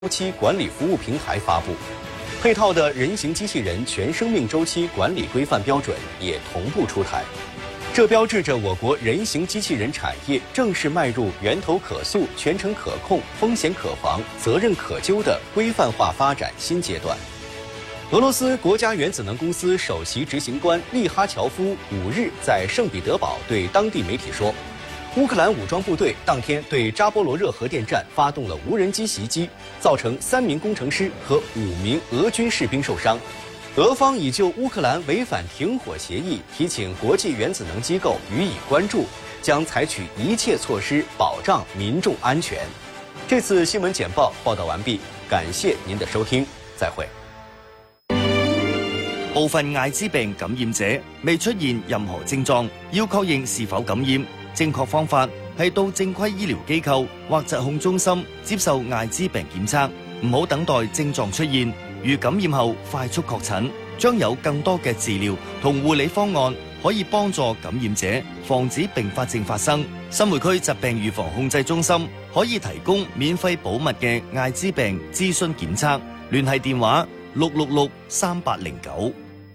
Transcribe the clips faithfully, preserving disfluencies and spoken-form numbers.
周期管理服务平台发布，配套的人形机器人全生命周期管理规范标准也同步出台。这标志着我国人形机器人产业正式迈入源头可溯、全程可控、风险可防、责任可究的规范化发展新阶段。俄罗斯国家原子能公司首席执行官利哈乔夫五日在圣彼得堡对当地媒体说，乌克兰武装部队当天对扎波罗热核电站发动了无人机袭击，造成三名工程师和五名俄军士兵受伤。俄方已就乌克兰违反停火协议提请国际原子能机构予以关注，将采取一切措施保障民众安全。这次新闻简报报道完毕，感谢您的收听，再会。 部分艾滋病感染者未出現任何症狀，要確認是否感染，正確方法係到正規醫療機構或疾控中心接受艾滋病檢測，唔好等待症狀出現。如感染後快速確診，將有更多嘅治療同護理方案可以幫助感染者防止併發症發生。新會區疾病預防控制中心可以提供免費保密嘅艾滋病諮詢檢測，聯繫電話六六六三八零九。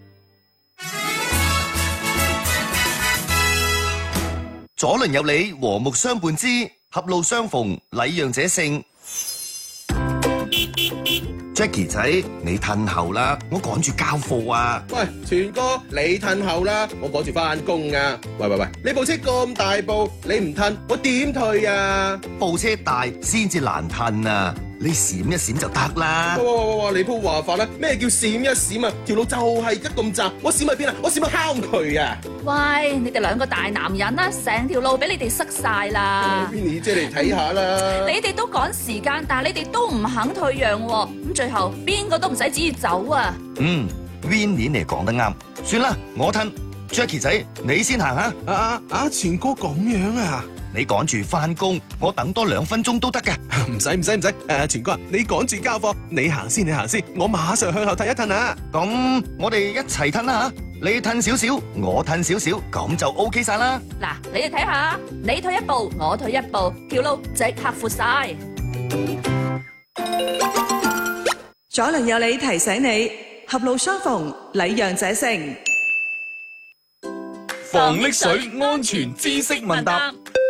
左鄰右里和睦相伴之，狹路相逢禮讓者勝。Jackie 仔，你褪後啦，我趕住交貨啊！ 喂，全哥，你褪後啦，我趕住翻工啊！喂喂喂，你部車咁大部，你唔褪，我點退啊？ 部車大先至難褪啊！你閃一閃就得啦。 哇哇哇哇！你鋪話法啦，咩叫閃一閃啊？條路就係一咁窄，我閃去邊啊？我閃去坑渠啊！ 喂，你哋兩個大男人啦，成條路俾你哋塞晒啦。 Winnie 姐嚟睇下啦。 你哋都趕時間，但係你哋都唔肯退讓喎，咁最後邊個都唔使旨意走啊？ 嗯 ，Winnie 你講得啱，算啦，我褪。Jackie 仔，你先行啊！ 啊啊啊！全哥咁樣啊？ 你趕住翻工，我等多兩分鐘都得㗎。 唔使唔使唔使，誒，全哥，你趕住交貨，你行先，你行先，我馬上向後褪一褪啊！ 咁我哋一齊褪啦吓，你褪少少，我褪少少，咁就 OK 晒啦。 嗱，你哋睇下，你退一步，我退一步，條路即刻闊晒。 左鄰右里提醒你，狹路相逢禮讓者勝。 防溺水安全知識問答，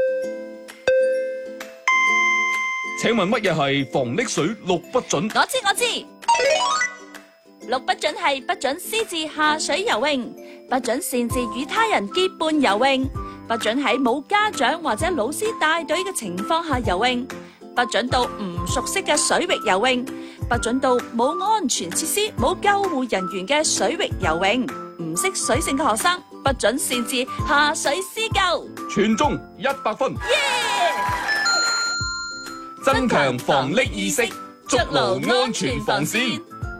請問乜嘢係防溺水六不准？ 我知我知，六不准係不准私自下水游泳，不准擅自與他人結伴游泳，不准喺冇家長或者老師帶隊嘅情況下游泳，不准到唔熟悉嘅水域游泳，不准到冇安全設施、冇救護人員嘅水域游泳。唔識水性嘅學生，不准擅自下水施救。 全中一百分。 耶！ 增強防溺意識，築牢安全防線。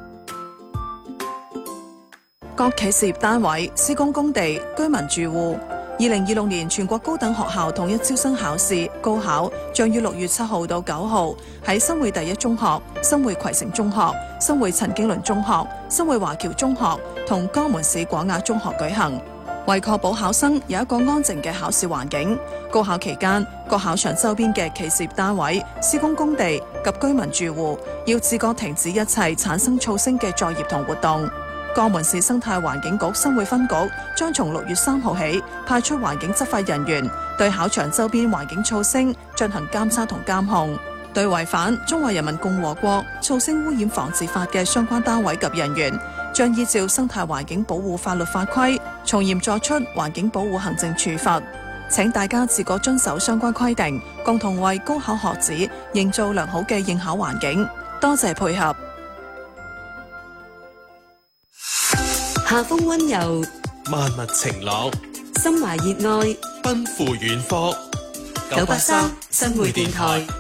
各企事業單位、施工工地、居民住戶，二零二六年全國高等學校統一招生考試高考將於六月七號到九號喺新會第一中學、新會葵城中學、新會陳經綸中學、新會華僑中學同江門市廣雅中學舉行。為確保考生有一個安靜嘅考試環境，高考期間各考場周邊嘅企事業單位、施工工地及居民住戶要自覺停止一切產生噪聲嘅作業同活動。江門市生態環境局新會分局將從六月三號起派出環境執法人員對考場周邊環境噪聲進行監測同監控，對違反《中華人民共和國噪聲污染防治法》嘅相關單位及人員，將依照生態環境保護法律法規，從嚴作出環境保護行政處罰。請大家自覺遵守相關規定，共同為高考學子營造良好嘅應考環境。多謝配合。 夏風溫柔， 萬物晴朗， 心懷熱愛， 奔赴遠方。 九八三新會電台。